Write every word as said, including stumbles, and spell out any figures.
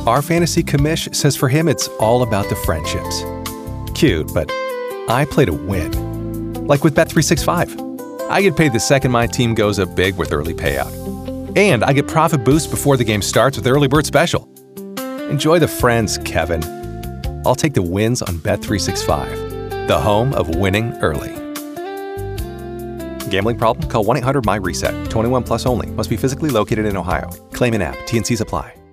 Our fantasy commish says for him it's all about the friendships. Cute, but I play to win. Like with Bet three sixty-five. I get paid the second my team goes up big with early payout. And I get profit boost before the game starts with Early Bird Special. Enjoy the friends, Kevin. I'll take the wins on Bet three sixty-five, the home of winning early. Gambling problem? Call one eight hundred M Y RESET. twenty-one plus only. Must be physically located in Ohio. Claim in app. T N Cs apply.